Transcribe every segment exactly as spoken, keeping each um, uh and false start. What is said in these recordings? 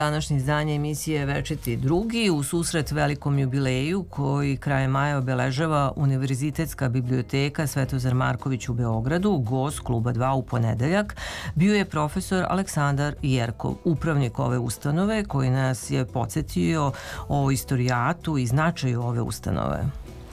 Današnje izdanje emisije Večiti drugi u susret velikom jubileju koji krajem maja obeležava Univerzitetska biblioteka Svetozar Marković u Beogradu, gost Kluba dva u ponedeljak, bio je profesor Aleksandar Jerkov, upravnik ove ustanove koji nas je podsjetio o istorijatu i značaju ove ustanove.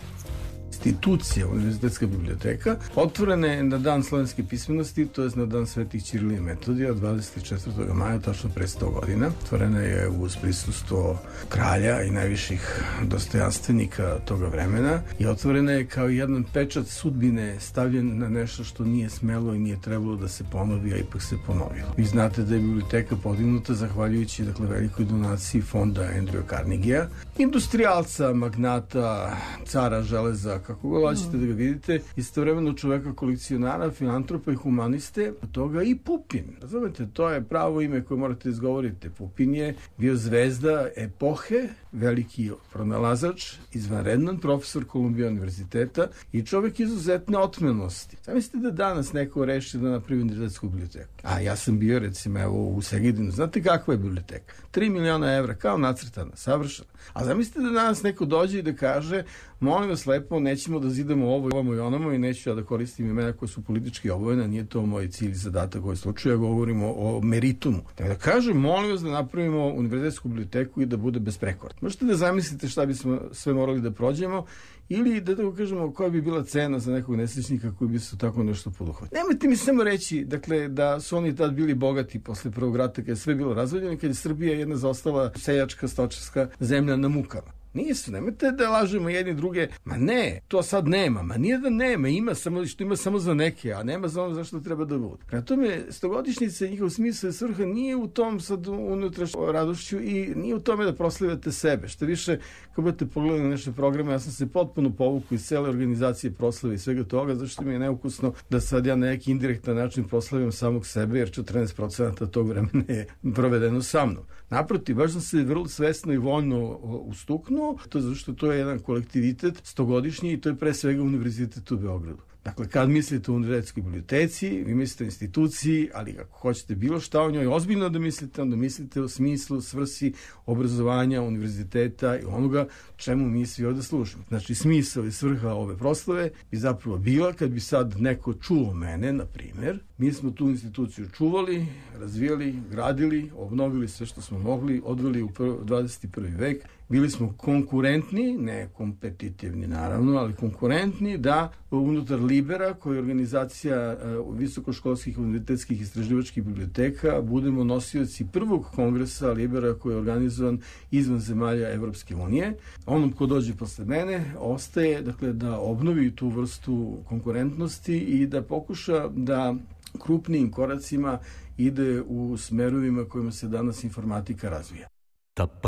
Institucija Univerzitetska biblioteka otvorena je na dan slovenske pismenosti, to je na dan Svetih Ćirila i Metodija, dvadeset četvrtog maja, tačno pre sto godina. Otvorena je uz prisustvo kralja i najviših dostojanstvenika toga vremena i otvorena je kao jedan pečat sudbine stavljen na nešto što nije smelo i nije trebalo da se ponovi, a ipak se ponovilo. Vi znate da je biblioteka podignuta zahvaljujući dakle, velikoj donaciji fonda Andrew Carnegie, industrijalca, magnata, cara železa, kako god hoćete da ga vidite, istovremeno čoveka kolekcionara, filantropa i humaniste, od toga i Pupin. Razumete, to je pravo ime koje morate izgovoriti. Pupin je bio zvezda epohe, veliki pronalazač, izvanredan profesor Kolumbija univerziteta i čovek izuzetne otmenosti. Zamislite da danas neko reši da napravi univerzitetsku biblioteku. A ja sam bio, recimo, evo, u Segedinu. Znate kakva je biblioteka? Tri miliona evra, kao nacrtana, savršena. A zamislite da danas neko dođe i da kaže, molim vas lepo, nećemo da zidamo ovo, ovamo i onamo i neću ja da koristim imena koje su politički obojena, nije to moj cilj i zadatak koji slučaju, ja govorimo o meritumu. Tako da kažem, molim vas da napravimo univerzitetsku biblioteku i da bude besprekorna. Možete da zamislite šta bismo sve morali da prođemo ili da tako kažemo koja bi bila cena za nekog nesrećnika koji bi se tako nešto poduhvatio. Nemojte mi samo reći dakle, da su oni tad bili bogati posle prvog rata kada je sve bilo razvaljeno i kada je Srbija jedna zaostala seljačka, stočarska zemlja na mukama. Nisu, nemojte da lažemo jedni druge, ma ne, to sad nema, ma nije da nema, ima samo što ima samo za neke, a nema za ono zašto treba da bude. Prema tome, stogodišnjice, njihov smisao i svrha nije u tom sad unutrašnjoj radošću i nije u tome da proslavljate sebe. Što više, kad budete pogledali na naše programe, ja sam se potpuno povukao iz cele organizacije proslave i svega toga, zašto mi je neukusno da sad ja na neki indirektan način proslavljam samog sebe, jer četrnaest procenata tog vremena je provedeno sa mnom. Naprotiv, baš sam se vrlo svesno i voljno ustuknuo, to je zato što to je jedan kolektivitet stogodišnji i to je pre svega univerzitet u Beogradu. Dakle, kad mislite o univerzitetskoj biblioteci, vi mislite o instituciji, ali ako hoćete bilo šta o njoj ozbiljno da mislite, onda mislite o smislu, svrsi obrazovanja univerziteta i onoga čemu mi svi ovde služimo. Znači, smisao i svrha ove proslave bi zapravo bila kad bi sad neko čuo mene, na primer, mi smo tu instituciju čuvali, razvijali, gradili, obnovili sve što smo mogli, odveli u dvadeset prvi vek, bili smo konkurentni, ne kompetitivni naravno, ali konkurentni da unutar Libera, koja je organizacija uh, visokoškolskih univerzitetskih istraživačkih biblioteka, budemo nosioci prvog kongresa Libera koji je organizovan izvan zemalja Evropske unije. Onom ko dođe posle mene ostaje dakle, da obnovi tu vrstu konkurentnosti i da pokuša da krupnijim koracima ide u smerovima kojima se danas informatika razvija.